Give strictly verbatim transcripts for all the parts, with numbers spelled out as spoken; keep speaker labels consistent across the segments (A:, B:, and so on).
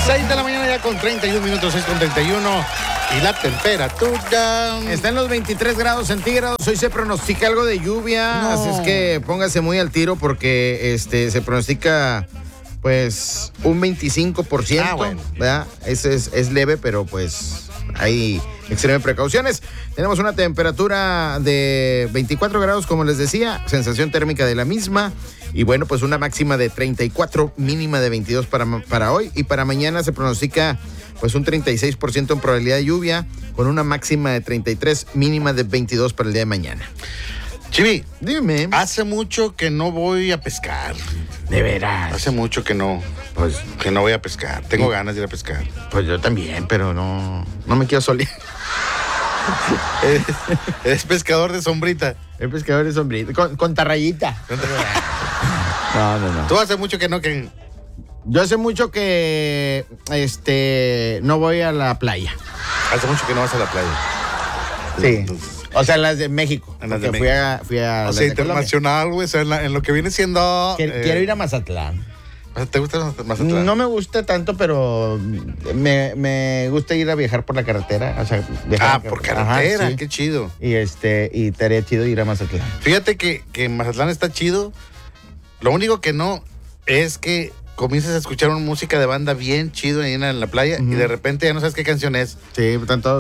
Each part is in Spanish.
A: seis de la mañana ya con treinta y un minutos, seis con treinta y uno. Y la temperatura
B: está en los veintitrés grados centígrados. Hoy se pronostica algo de lluvia,
A: no.
B: Así es que póngase muy al tiro porque este se pronostica pues un veinticinco por ciento,
A: ah, bueno.
B: ¿verdad? Ese es, es leve, pero pues hay extremas precauciones. Tenemos una temperatura de veinticuatro grados, como les decía, sensación térmica de la misma. Y bueno, pues una máxima de treinta y cuatro, mínima de veintidós para, para hoy. Y para mañana se pronostica pues un treinta y seis por ciento en probabilidad de lluvia, con una máxima de treinta y tres, mínima de veintidós para el día de mañana.
A: Chivi,
B: dime.
A: Hace mucho que no voy a pescar.
B: De veras.
A: Hace mucho que no, pues, que no voy a pescar. Tengo
B: ¿Sí?
A: ganas de ir a pescar.
B: Pues yo también, pero no, no me quiero solear.
A: ¿Eres, eres pescador de sombrita?
B: El pescador de sombrita, con, con tarrayita. No, no, no.
A: Tú hace mucho que no, que...
B: Yo hace mucho que este no voy a la playa.
A: Hace mucho que no vas a la playa.
B: Sí.
A: Entonces,
B: o sea, en las de México.
A: En las de
B: fui
A: México.
B: a, fui a
A: o
B: las
A: sea,
B: de
A: internacional, güey. O sea, en, la- en lo que viene siendo...
B: Quiero,
A: eh,
B: quiero ir a Mazatlán.
A: ¿Te gusta Mazatlán?
B: No me gusta tanto, pero me, me gusta ir a viajar por la carretera. O sea, viajar
A: Ah, por carretera,
B: Ajá, sí.
A: qué chido.
B: Y este, y estaría chido ir a Mazatlán.
A: Fíjate que, que Mazatlán está chido. Lo único que no es que comienzas a escuchar una música de banda bien chido ahí en la playa, uh-huh, y de repente ya no sabes qué canción es.
B: Sí, están todos.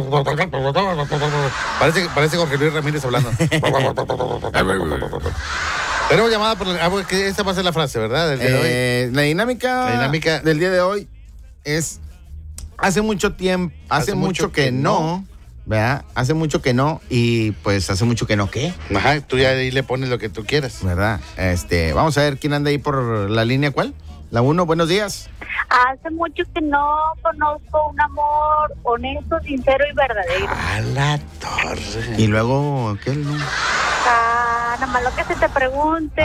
A: Parece, parece Jorge Luis Ramírez hablando. Tenemos llamada por la, ah, porque esta va a ser la frase, ¿verdad? Del día de
B: Eh,
A: hoy.
B: la dinámica,
A: La dinámica
B: del día de hoy es hace mucho tiempo, hace,
A: Hace
B: mucho,
A: mucho
B: que,
A: que
B: no,
A: no.
B: ¿verdad? Hace mucho que no y pues hace mucho que no, ¿qué?
A: Ajá, tú ya ahí le pones lo que tú quieras.
B: ¿Verdad? Este, vamos a ver quién anda ahí por la línea, ¿cuál? La uno, buenos días.
C: Hace mucho que no conozco un amor honesto, sincero y verdadero.
A: A la torre.
B: Y luego, ¿qué? No?
C: Ah, nada más lo que se te pregunte.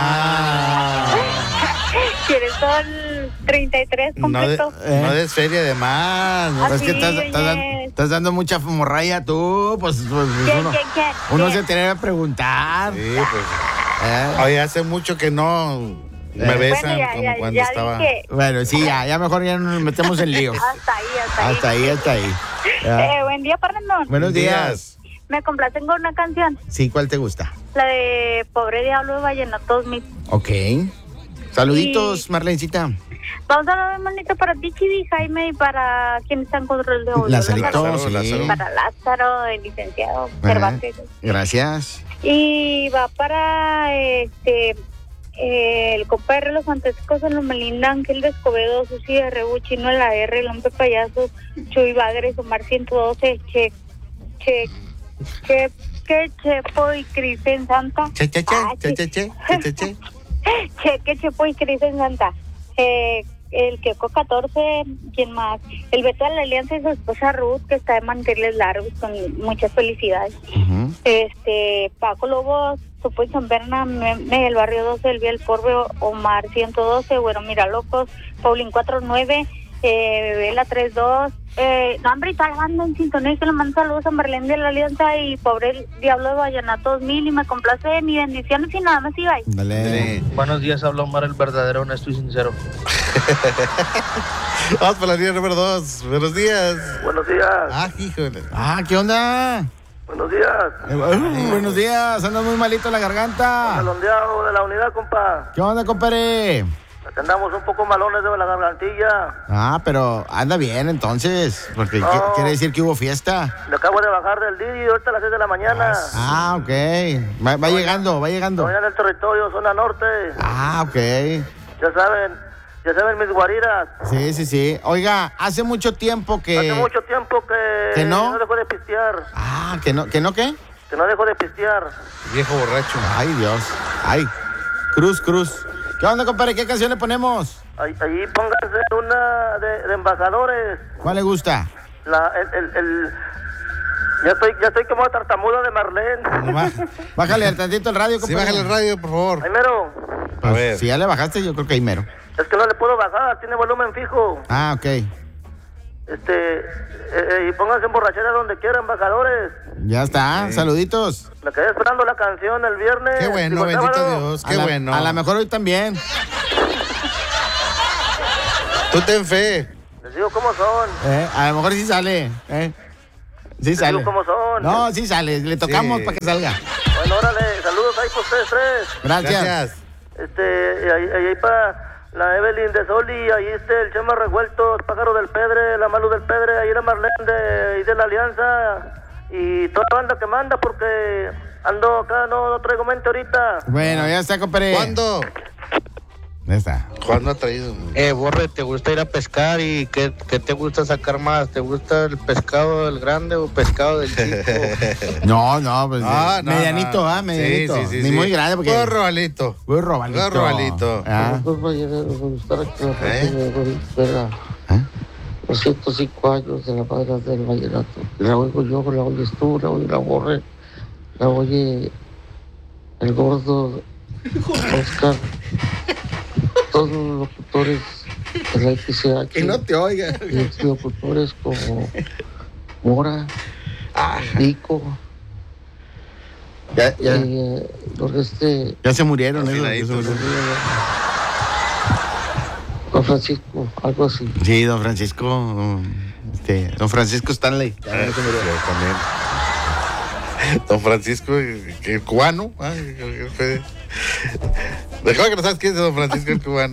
B: Ah.
C: ¿Quieres el treinta y tres
A: No, de,
C: completo?
B: Eh.
A: no des feria de más. ¿no?
C: Ah,
B: Pues que
C: sí,
B: estás, estás, dan-
C: oye.
B: estás dando mucha morralla tú, pues, pues,
C: ¿Quién,
B: uno,
C: quién, quién?
B: uno
C: ¿Quién?
B: se tiene que preguntar.
A: Sí, pues.
B: ¿Eh?
A: Oye, hace mucho que no me
B: Eh.
A: besan
C: Bueno, ya,
A: como
C: ya,
A: cuando
C: ya
A: estaba.
C: dije.
B: Bueno, sí, ya, ya mejor ya no nos metemos en líos.
C: Hasta ahí, hasta ahí.
B: Hasta ahí, hasta ahí. Ya.
C: Eh, buen día, Fernando.
B: Buenos días.
C: Me complacen con una canción.
B: Sí, ¿cuál te gusta?
C: La de Pobre Diablo de Vallenatos Mix.
B: Ok. Saluditos,
C: Y-
B: Marlencita.
C: Vamos a dar un manito para ti, Chivi, Jaime, y para quien está en control de audio.
B: Lazarito,
A: Lázaro,
B: sí.
A: Lázaro.
C: Para Lázaro, el licenciado
B: Ajá.
C: Cervantes.
B: Gracias.
C: Y va para este eh, el compadre Los Fantásticos en los Melinda, Ángel de Escobedo, Susi de Rebuchino, la R, el hombre payaso, Chuy Bagres, Omar ciento doce, Che, Che, Che, Che, Chepo y Cris en Santa.
A: Che, che, che,
C: Ah,
A: che, che, che, che, che, che.
C: Cheque, Chepo y Cris en Santa. Eh, el Queco catorce, ¿quién más? El Beto de la Alianza y su esposa Ruth, que está de mantenerles largos, con muchas felicidades.
B: Ujú.
C: Este, Paco Lobos, Sopo y San Berna, Meme, el Barrio doce, El Biel Porbe, Omar ciento doce, Bueno, Mira Locos, Paulín cuarenta y nueve, eh, Bebela treinta y dos, eh, no, hombre, y tal banda en sintonía, que le mando saludos a Marlene de la Alianza y Pobre Diablo de Vallenato dos mil, y me complace, mi bendiciones y nada más, y bye.
B: Dale.
A: Sí.
D: Buenos días, habla Omar, el verdadero, honesto y sincero.
A: Vamos para la línea número dos. Buenos días.
E: Buenos días,
A: Ah, híjole.
B: Ah, ¿qué onda?
E: buenos días.
B: Eh, uh, buenos días, anda muy malito la garganta.
E: Salondeado de la unidad, compa.
B: ¿Qué onda, compadre?
E: Acá andamos un poco malones de la gargantilla.
B: Ah, pero anda bien entonces, porque
E: No.
B: qui- quiere decir que hubo fiesta.
E: Me acabo de bajar del Didi ahorita a las seis de la mañana.
B: Ah, ok. Va, va llegando, va llegando.
E: Estoy en el territorio, zona norte.
B: Ah, ok.
E: Ya saben, ya saben mis guariras.
B: Sí, sí, sí. Oiga, hace mucho tiempo que...
E: Hace mucho tiempo que,
B: ¿Que no?
E: dejo de pistear.
B: Ah, ¿que no, que no qué?
E: Que no dejo de pistear.
A: Viejo borracho.
B: Ay, Dios. Ay. Cruz, cruz. ¿Qué onda, compadre? ¿Qué canción le ponemos?
E: Ahí, ahí pónganse una de, de embajadores.
B: ¿Cuál le gusta?
E: La, el, el, el- Ya estoy, ya estoy como tartamuda de Marlene.
A: Nomás.
B: Bájale al tantito el radio,
A: Sí,
B: compadre.
A: bájale el radio, por favor.
E: Ay, mero.
A: A ver.
B: Si ya le bajaste, yo creo que ahí mero.
E: Es que no le puedo bajar, tiene volumen fijo.
B: Ah, ok.
E: Este, eh, eh, y pónganse en borrachera donde quieran, embajadores.
B: Ya está.
A: Sí.
B: Saluditos.
E: Me quedé esperando la canción el viernes.
A: Qué bueno,
E: Digo,
A: bendito
E: sábado.
A: Dios.
B: A
A: Qué
B: la-
A: bueno.
B: A lo mejor hoy también.
A: Tú ten fe.
E: Les digo cómo son.
B: Eh, a lo mejor sí sale. Eh. Sí
E: Les
B: sale.
E: digo cómo son.
B: No, sí sale. Le tocamos
A: Sí.
B: para que salga.
E: Bueno, órale, saludos ahí por ustedes tres.
B: Gracias.
A: Gracias.
E: Este, ahí, ahí, ahí para la Evelyn de Soli, ahí este, el Chema Revuelto, el Pájaro del Pedre, la Malu del Pedre, ahí la Marlene de, ahí de la Alianza y toda la banda que manda porque ando acá, no, no traigo mente ahorita.
B: Bueno, ya está, compadre.
A: ¿Cuándo?
B: Ya está.
A: ¿Cuándo ha traído?
D: Eh, Borre, ¿te gusta ir a pescar y qué, qué te gusta sacar más? ¿Te gusta el pescado del grande o pescado del chico?
B: No, no, pues
A: Ah,
B: eh,
A: no,
B: medianito,
A: no.
B: ah, medianito.
A: Sí, sí, sí,
B: Ni
A: sí.
B: muy grande porque.
A: Puro robalito.
B: Muy robalito.
A: Puro robalito.
B: Ah.
F: Los balleneros me gustaron que la
A: ¿Eh?
F: gente de la,
B: ¿Eh?
F: los ciento cinco años de la madre del vallenato. La oigo yo, la oyes tú, la oye la Borre, la oye el gordo Oscar, todos los locutores de la X C H.
B: Que no te oiga.
F: Y ex locutores como Mora, Pico,
B: Ya, ya,
F: y eh, los de este,
B: ya se murieron, esos,
A: Afinaditos.
B: esos-
F: Don Francisco, algo así.
B: Sí, don Francisco. don- Este, don Francisco Stanley. Ya
A: Ah,
B: no se murió.
A: yo también. Don Francisco, que el cubano. Ah, que fue- Dejaba que no sabes quién es Don Francisco el cubano.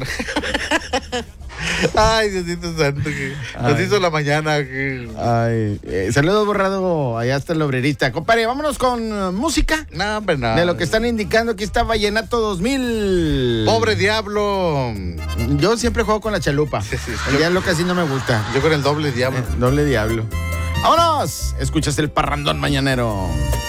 A: Ay, Diosito santo, que nos
B: Ay.
A: hizo la mañana. Que...
B: Ay, eh, saludos, Borrado. Allá está el obrerista. Compadre, vámonos con uh, música.
A: No, hombre, no.
B: De lo que están indicando, aquí está Vallenato dos mil.
A: Pobre diablo.
B: Yo siempre juego con la chalupa.
A: Sí, sí,
B: El
A: yo-
B: diablo casi no me gusta.
A: Yo con el doble diablo.
B: Eh, doble diablo. ¡Vámonos! Escuchas el parrandón mañanero.